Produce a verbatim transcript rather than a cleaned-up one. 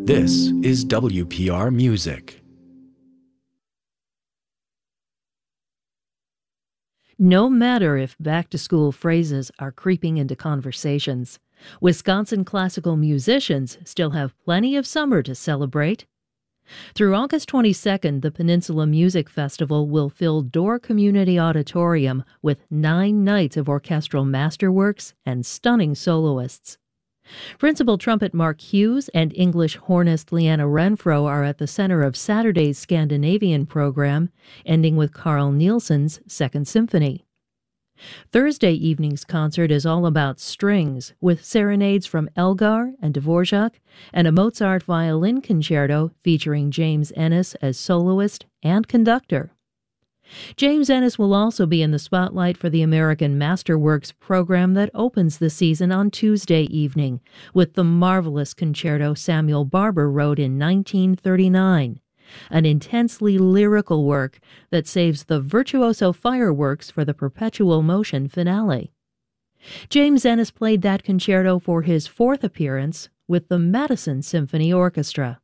This is W P R Music. No matter if back-to-school phrases are creeping into conversations, Wisconsin classical musicians still have plenty of summer to celebrate. Through August twenty-second, the Peninsula Music Festival will fill Door Community Auditorium with nine nights of orchestral masterworks and stunning soloists. Principal trumpet Mark Hughes and English hornist Leanna Renfro are at the center of Saturday's Scandinavian program, ending with Carl Nielsen's Second Symphony. Thursday evening's concert is all about strings, with serenades from Elgar and Dvorak, and a Mozart violin concerto featuring James Ennis as soloist and conductor. James Ennis will also be in the spotlight for the American Masterworks program that opens the season on Tuesday evening with the marvelous concerto Samuel Barber wrote in nineteen thirty-nine, an intensely lyrical work that saves the virtuoso fireworks for the perpetual motion finale. James Ennis played that concerto for his fourth appearance with the Madison Symphony Orchestra.